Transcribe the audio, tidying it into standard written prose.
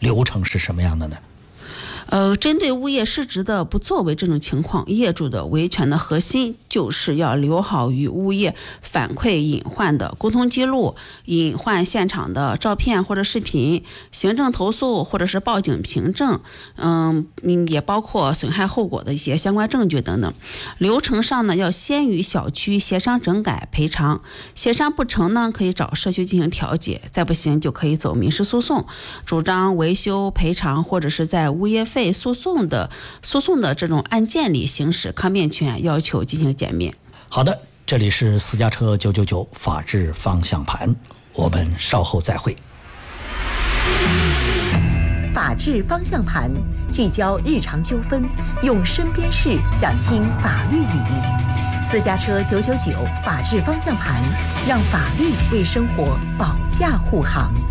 流程是什么样的呢？ 针对物业失职的不作为这种情况，业主的维权的核心就是要留好与物业反馈隐患的沟通记录、隐患现场的照片或者视频、行政投诉或者是报警凭证，也包括损害后果的一些相关证据等等。流程上呢，要先与小区协商整改赔偿，协商不成呢，可以找社区进行调解，再不行就可以走民事诉讼，主张维修赔偿或者是在物业费诉讼的这种案件里行使抗辩权，要求进行减免。 好的，这里是私家车999法治方向盘，我们稍后再会。 法治方向盘聚焦日常纠纷，用身边事讲清法律理。私家车999法治方向盘，让法律为生活保驾护航。